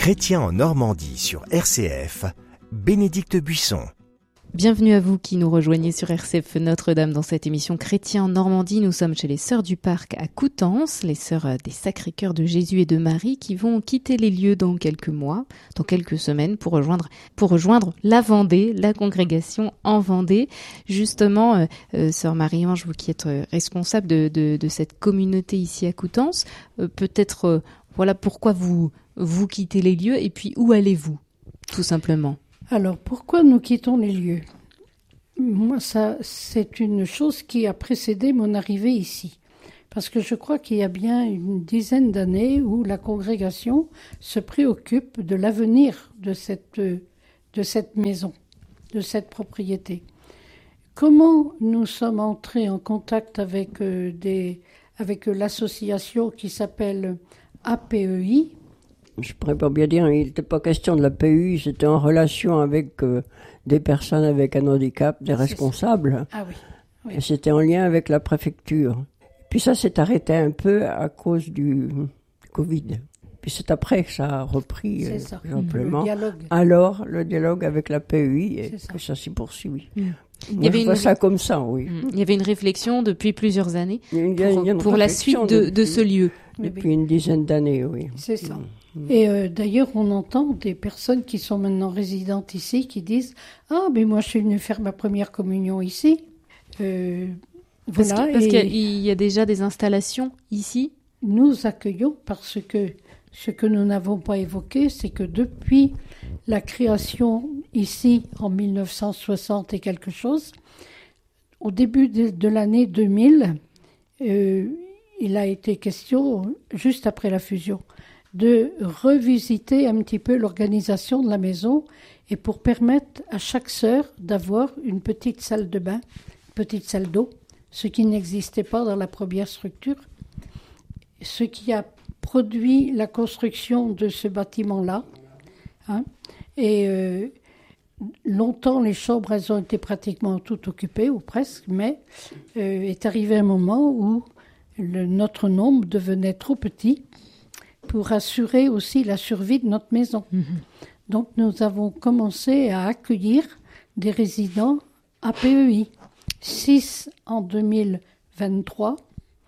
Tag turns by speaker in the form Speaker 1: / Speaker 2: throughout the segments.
Speaker 1: Chrétien en Normandie sur RCF, Bénédicte Buisson.
Speaker 2: Bienvenue à vous qui nous rejoignez sur RCF Notre-Dame dans cette émission Chrétien en Normandie. Nous sommes chez les Sœurs du Parc à Coutances, les Sœurs des Sacré-Cœur de Jésus et de Marie qui vont quitter les lieux dans quelques mois, dans quelques semaines pour rejoindre la Vendée, la congrégation en Vendée. Justement, Sœur Marie-Ange, vous qui êtes responsable de cette communauté ici à Coutances, peut-être voilà pourquoi vous quittez les lieux et puis où allez-vous, tout simplement.
Speaker 3: Alors, pourquoi nous quittons les lieux ? Moi, ça, c'est une chose qui a précédé mon arrivée ici. Parce que je crois qu'il y a bien une dizaine d'années où la congrégation se préoccupe de l'avenir de cette maison, de cette propriété. Comment nous sommes entrés en contact avec l'association qui s'appelle APEI ?
Speaker 4: Je pourrais pas bien dire, il n'était pas question de la PUI, c'était en relation avec des personnes avec un handicap, des responsables.
Speaker 3: Ah oui, oui.
Speaker 4: Et c'était en lien avec la préfecture. Puis ça s'est arrêté un peu à cause du Covid. Puis c'est après que ça a repris, simplement.
Speaker 3: Le dialogue.
Speaker 4: Alors, le dialogue avec la PUI, et que ça s'y poursuit. Moi, je vois ça comme ça, oui.
Speaker 2: Il y avait une réflexion depuis plusieurs années pour la suite
Speaker 4: depuis,
Speaker 2: de ce lieu.
Speaker 4: Depuis une dizaine d'années, oui.
Speaker 3: C'est ça. Et d'ailleurs, on entend des personnes qui sont maintenant résidentes ici qui disent « Ah, mais moi, je suis venue faire ma première communion ici. »
Speaker 2: Parce qu'il y a déjà des installations ici.
Speaker 3: Nous accueillons parce que ce que nous n'avons pas évoqué, c'est que depuis la création ici en 1960 et quelque chose, au début de l'année 2000, il a été question, juste après la fusion, de revisiter un petit peu l'organisation de la maison et pour permettre à chaque sœur d'avoir une petite salle de bain, une petite salle d'eau, ce qui n'existait pas dans la première structure. Ce qui a produit la construction de ce bâtiment-là. Et longtemps, les chambres, elles ont été pratiquement toutes occupées, ou presque, mais est arrivé un moment où notre nombre devenait trop petit pour assurer aussi la survie de notre maison. Donc, nous avons commencé à accueillir des résidents APEI. 6 en 2023,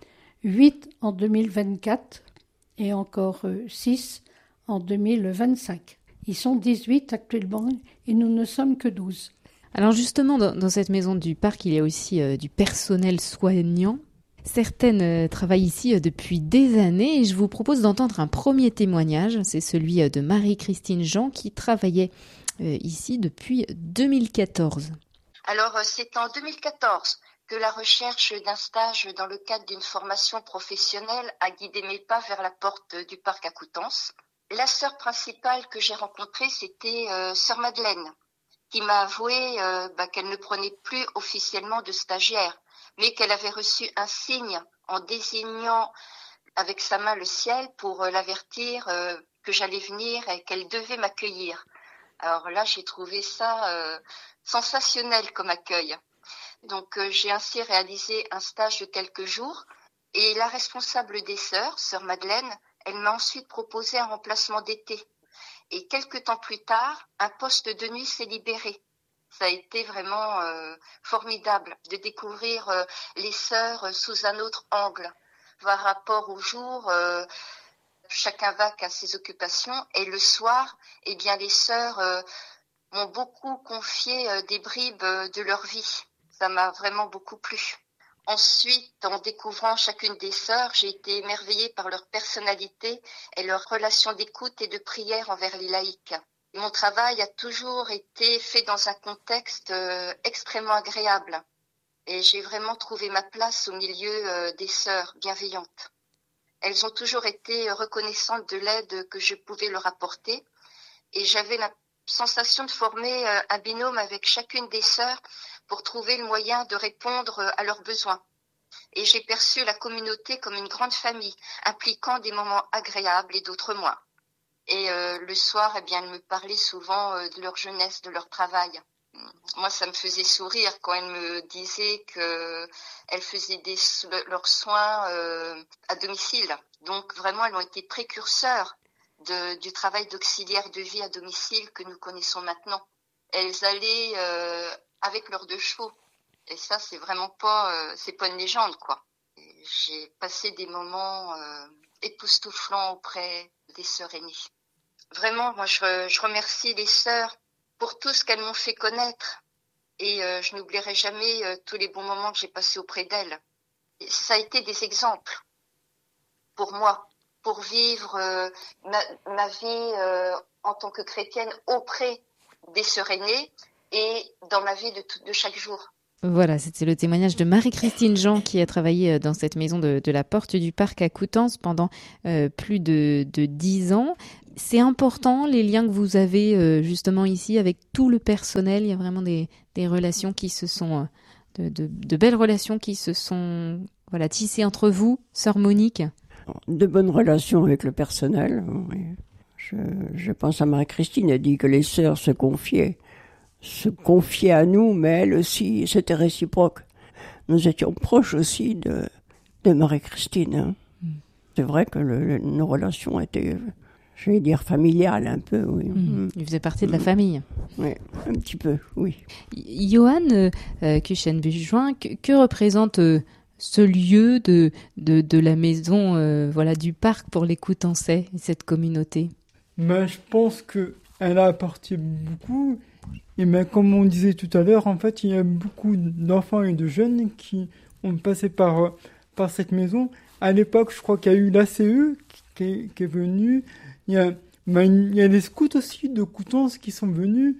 Speaker 3: 8 en 2024 et encore 6 en 2025. Ils sont 18 actuellement et nous ne sommes que 12.
Speaker 2: Alors justement, dans cette maison du parc, il y a aussi du personnel soignant. Certaines travaillent ici depuis des années et je vous propose d'entendre un premier témoignage. C'est celui de Marie-Christine Jean qui travaillait ici depuis 2014.
Speaker 5: Alors c'est en 2014 que la recherche d'un stage dans le cadre d'une formation professionnelle a guidé mes pas vers la porte du parc à Coutances. La sœur principale que j'ai rencontrée, c'était sœur Madeleine, qui m'a avoué qu'elle ne prenait plus officiellement de stagiaire, mais qu'elle avait reçu un signe en désignant avec sa main le ciel pour l'avertir que j'allais venir et qu'elle devait m'accueillir. Alors là, j'ai trouvé ça sensationnel comme accueil. Donc j'ai ainsi réalisé un stage de quelques jours et la responsable des sœurs, sœur Madeleine, elle m'a ensuite proposé un remplacement d'été. Et quelques temps plus tard, un poste de nuit s'est libéré. Ça a été vraiment formidable de découvrir les sœurs sous un autre angle. Par rapport au jour, chacun va qu'à ses occupations et le soir, eh bien les sœurs m'ont beaucoup confié des bribes de leur vie. Ça m'a vraiment beaucoup plu. Ensuite, en découvrant chacune des sœurs, j'ai été émerveillée par leur personnalité et leur relation d'écoute et de prière envers les laïcs. Mon travail a toujours été fait dans un contexte extrêmement agréable et j'ai vraiment trouvé ma place au milieu des sœurs bienveillantes. Elles ont toujours été reconnaissantes de l'aide que je pouvais leur apporter et j'avais la sensation de former un binôme avec chacune des sœurs pour trouver le moyen de répondre à leurs besoins. Et j'ai perçu la communauté comme une grande famille, impliquant des moments agréables et d'autres moins. Et le soir, eh bien, elles me parlaient souvent de leur jeunesse, de leur travail. Moi, ça me faisait sourire quand elles me disaient qu'elles faisaient leurs soins à domicile. Donc, vraiment, elles ont été précurseurs du travail d'auxiliaire de vie à domicile que nous connaissons maintenant. Elles allaient avec leurs 2 chevaux. Et ça, c'est vraiment pas, c'est pas une légende, quoi. J'ai passé des moments époustouflants auprès des sœurs aînées. Vraiment, moi, je remercie les sœurs pour tout ce qu'elles m'ont fait connaître. Et je n'oublierai jamais tous les bons moments que j'ai passés auprès d'elles. Et ça a été des exemples pour moi, pour vivre ma vie en tant que chrétienne auprès des sœurs aînées et dans ma vie de chaque jour.
Speaker 2: Voilà, c'était le témoignage de Marie-Christine Jean qui a travaillé dans cette maison de la Porte du Parc à Coutances pendant plus de 10 ans. C'est important, les liens que vous avez justement ici avec tout le personnel. Il y a vraiment des relations qui se sont, de belles relations qui se sont tissées entre vous, sœur Monique.
Speaker 4: De bonnes relations avec le personnel. Oui. Je pense à Marie-Christine, elle dit que les sœurs se confiaient à nous, mais elle aussi, c'était réciproque. Nous étions proches aussi de Marie-Christine. Hein. C'est vrai que nos relations étaient, je vais dire, familiales un peu. Oui.
Speaker 2: Il faisait partie de la famille.
Speaker 4: Oui, un petit peu, oui.
Speaker 2: Johan Kuchen-Bujoin, que représente ce lieu de la maison du parc pour les Coutançais et cette communauté?
Speaker 6: Je pense qu'elle a apporté beaucoup. Et comme on disait tout à l'heure, en fait, il y a beaucoup d'enfants et de jeunes qui ont passé par cette maison. À l'époque, je crois qu'il y a eu l'ACE qui est venu. Il y a les scouts aussi de Coutances qui sont venus,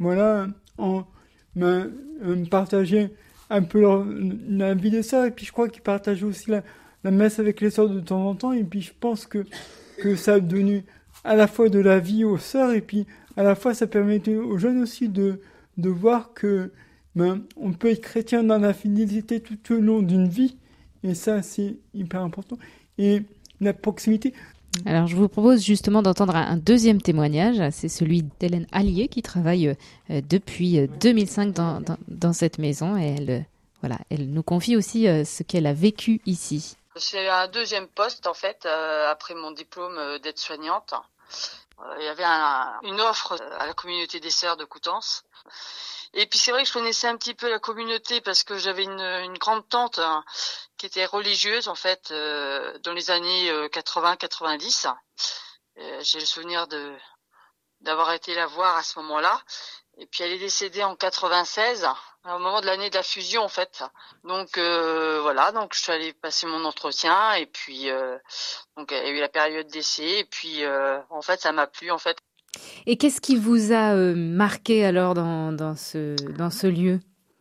Speaker 6: partager un peu la vie des sœurs. Et puis je crois qu'ils partageaient aussi la messe avec les sœurs de temps en temps. Et puis je pense que ça a donné à la fois de la vie aux sœurs et puis à la fois ça permettait aux jeunes aussi de voir que on peut être chrétien dans la fidélité tout au long d'une vie, et ça c'est hyper important. Et la proximité.
Speaker 2: Alors je vous propose justement d'entendre un deuxième témoignage, c'est celui d'Hélène Allier qui travaille depuis 2005 dans cette maison, et elle nous confie aussi ce qu'elle a vécu ici.
Speaker 7: C'est un deuxième poste en fait après mon diplôme d'aide-soignante. Il y avait une offre à la communauté des sœurs de Coutances. Et puis c'est vrai que je connaissais un petit peu la communauté parce que j'avais une grande tante qui était religieuse en fait dans les années 80-90. J'ai le souvenir d'avoir été la voir à ce moment-là. Et puis elle est décédée en 96, au moment de l'année de la fusion en fait. Donc donc je suis allée passer mon entretien et puis donc il y a eu la période d'essai et puis en fait ça m'a plu en fait.
Speaker 2: Et qu'est-ce qui vous a marqué alors dans ce lieu?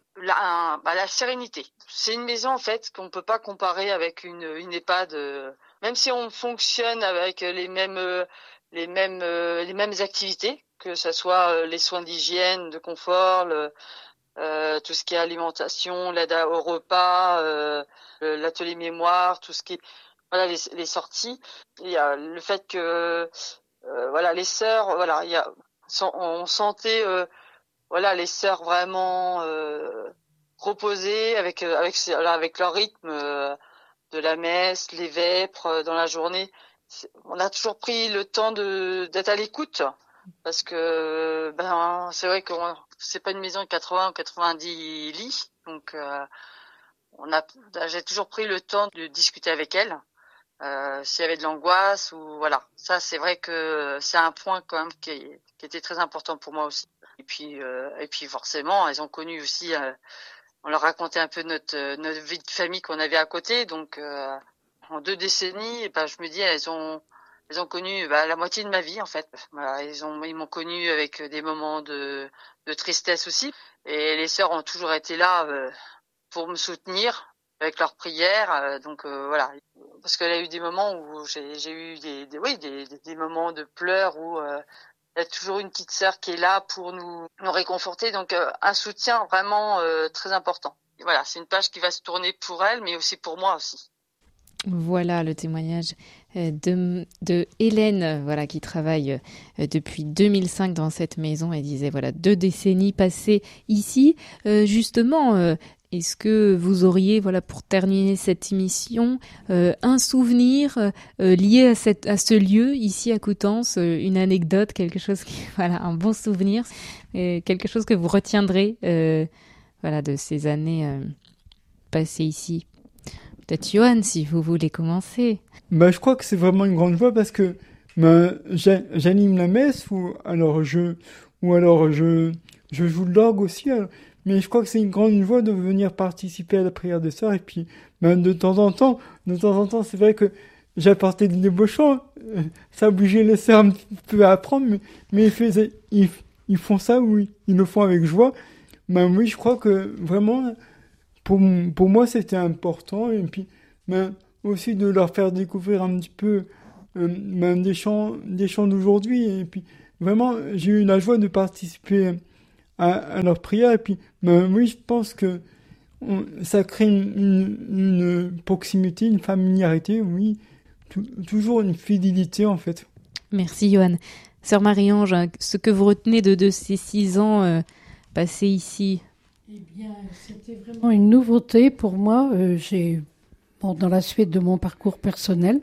Speaker 7: La sérénité. C'est une maison en fait qu'on peut pas comparer avec une EHPAD, même si on fonctionne avec les mêmes activités, que ce soit les soins d'hygiène, de confort, tout ce qui est alimentation, l'aide au repas, l'atelier mémoire, tout ce qui est les sorties. Il y a le fait que les sœurs, on sentait les sœurs vraiment reposées avec leur rythme de la messe, les vêpres dans la journée. On a toujours pris le temps d'être à l'écoute parce que c'est vrai que c'est pas une maison de 80 ou 90 lits, donc j'ai toujours pris le temps de discuter avec elle s'il y avait de l'angoisse ou ça c'est vrai que c'est un point quand même qui était très important pour moi aussi. Et puis forcément elles ont connu aussi on leur racontait un peu notre vie de famille qu'on avait à côté, donc en 2 décennies, je me dis elles ont connu la moitié de ma vie en fait. Voilà, ils m'ont connu avec des moments de tristesse aussi, et les sœurs ont toujours été là pour me soutenir avec leurs prières, parce qu'il y a eu des moments où j'ai eu des moments de pleurs où il y a toujours une petite sœur qui est là pour nous réconforter, donc un soutien vraiment très important. Et voilà, c'est une page qui va se tourner pour elle, mais aussi pour moi aussi.
Speaker 2: Voilà le témoignage de Hélène, qui travaille depuis 2005 dans cette maison et disait 2 décennies passées ici. Justement, Est-ce que vous auriez, pour terminer cette émission, un souvenir lié à ce lieu ici à Coutances, une anecdote, quelque chose un bon souvenir, quelque chose que vous retiendrez, de ces années passées ici. Peut-être Johan, si vous voulez commencer.
Speaker 6: Je crois que c'est vraiment une grande joie parce que j'anime la messe ou alors je joue de l'orgue aussi. Mais je crois que c'est une grande joie de venir participer à la prière des sœurs. Et puis, de temps en temps, c'est vrai que j'apportais des débauchants. Ça obligeait les sœurs un petit peu à apprendre, mais ils font ça, oui, ils le font avec joie. Oui, je crois que vraiment, pour moi, c'était important. Et puis, aussi de leur faire découvrir un petit peu des chants d'aujourd'hui. Et puis, vraiment, j'ai eu la joie de participer à leur prière. Et puis, oui, je pense que ça crée une proximité, une familiarité, oui, toujours une fidélité, en fait.
Speaker 2: Merci, Johan. Sœur Marie-Ange, ce que vous retenez de ces 6 ans passés ici?
Speaker 3: Eh bien, c'était vraiment une nouveauté pour moi. Dans la suite de mon parcours personnel,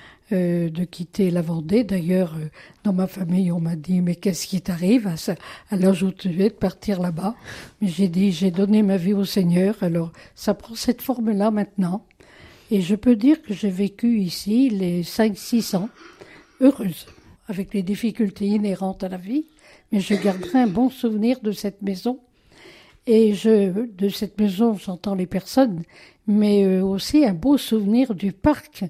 Speaker 3: de quitter la Vendée. D'ailleurs, dans ma famille, on m'a dit « Mais qu'est-ce qui t'arrive à l'âge où tu es de partir là-bas ?» Mais j'ai dit « J'ai donné ma vie au Seigneur. » Alors, ça prend cette forme-là maintenant. Et je peux dire que j'ai vécu ici les 5-6 ans, heureuse, avec les difficultés inhérentes à la vie. Mais je garderai un bon souvenir de cette maison. Et de cette maison, j'entends les personnes, mais aussi un beau souvenir du parc,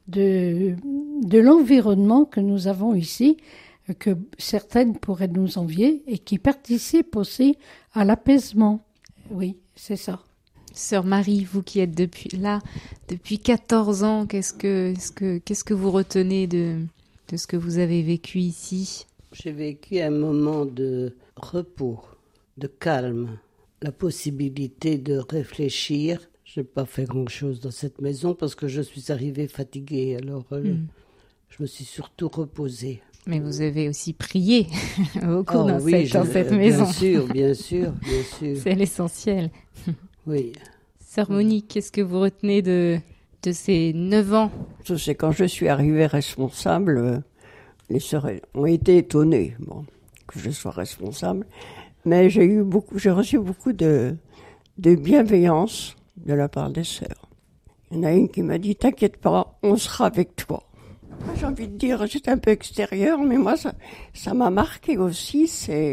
Speaker 3: de l'environnement que nous avons ici, que certaines pourraient nous envier et qui participe aussi à l'apaisement. Oui, c'est ça.
Speaker 2: Sœur Marie, vous qui êtes depuis 14 ans, qu'est-ce que vous retenez de ce que vous avez vécu ici?
Speaker 8: J'ai vécu un moment de repos, de calme, la possibilité de réfléchir. Je n'ai pas fait grand-chose dans cette maison parce que je suis arrivée fatiguée. Alors, je me suis surtout reposée.
Speaker 2: Mais vous avez aussi prié beaucoup dans cette maison.
Speaker 8: Bien sûr.
Speaker 2: C'est l'essentiel.
Speaker 8: Oui.
Speaker 2: Sœur Monique, qu'est-ce que vous retenez de ces 9 ans?
Speaker 4: C'est quand je suis arrivée responsable, les sœurs ont été étonnées que je sois responsable. Mais j'ai reçu beaucoup de bienveillance de la part des sœurs. Il y en a une qui m'a dit « T'inquiète pas, on sera avec toi ». J'ai envie de dire, j'étais un peu extérieure, mais moi, ça m'a marqué aussi.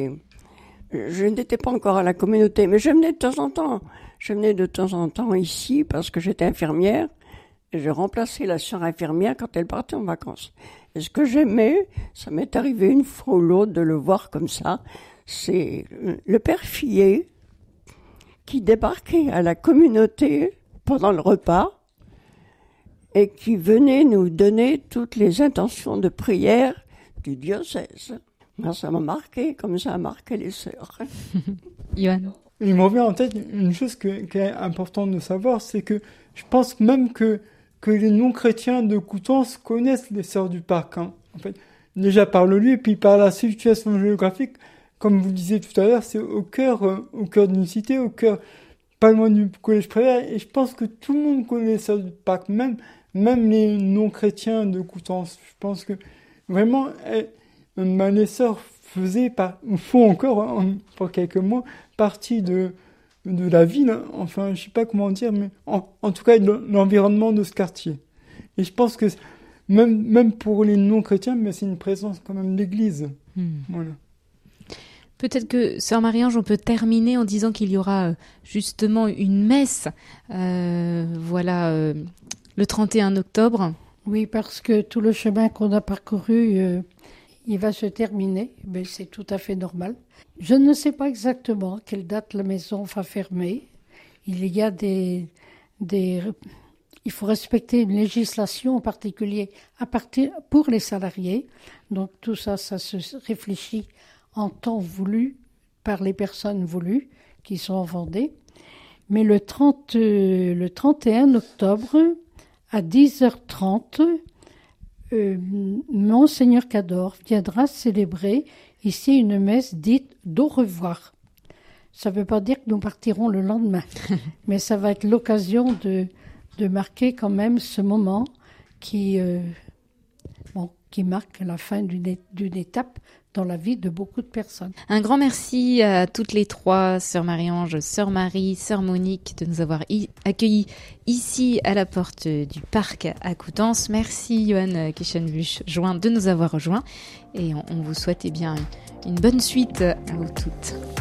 Speaker 4: Je n'étais pas encore à la communauté, mais je venais de temps en temps ici parce que j'étais infirmière. Et je remplaçais la sœur infirmière quand elle partait en vacances. Et ce que j'aimais, ça m'est arrivé une fois ou l'autre de le voir comme ça, c'est le père Fillet qui débarquait à la communauté pendant le repas et qui venait nous donner toutes les intentions de prière du diocèse. Moi, ça m'a marqué, comme ça a marqué les sœurs.
Speaker 2: Johan.
Speaker 6: Il me revient en tête une chose qui est importante de savoir, c'est que je pense même que les non-chrétiens de Coutances connaissent les sœurs du parc. En fait, déjà par le lieu, et puis par la situation géographique. Comme vous le disiez tout à l'heure, c'est au cœur d'une cité, au cœur, pas loin du collège primaire. Et je pense que tout le monde connaît les sœurs du parc, même les non-chrétiens de Coutances. Je pense que vraiment, les sœurs font encore, pour quelques mois, partie de la ville. Enfin, je sais pas comment dire, mais en tout cas, de l'environnement de ce quartier. Et je pense que même pour les non-chrétiens, mais c'est une présence quand même de l'Église. Voilà.
Speaker 2: Peut-être que, Sœur Marie-Ange, on peut terminer en disant qu'il y aura justement une messe, le 31 octobre.
Speaker 3: Oui, parce que tout le chemin qu'on a parcouru, il va se terminer, mais c'est tout à fait normal. Je ne sais pas exactement à quelle date la maison va fermer. Il y a il faut respecter une législation en particulier pour les salariés. Donc tout ça se réfléchit en temps voulu par les personnes voulues qui sont en Vendée. Mais le 31 octobre, à 10h30, Monseigneur Cador viendra célébrer ici une messe dite d'au revoir. Ça ne veut pas dire que nous partirons le lendemain, mais ça va être l'occasion de marquer quand même ce moment qui marque la fin d'une étape dans la vie de beaucoup de personnes.
Speaker 2: Un grand merci à toutes les trois, Sœur Marie-Ange, Sœur Marie, Sœur Monique, de nous avoir accueillis ici à la porte du parc à Coutances. Merci Johan Kischenbusch-Join de nous avoir rejoints et on vous souhaite une bonne suite à vous toutes.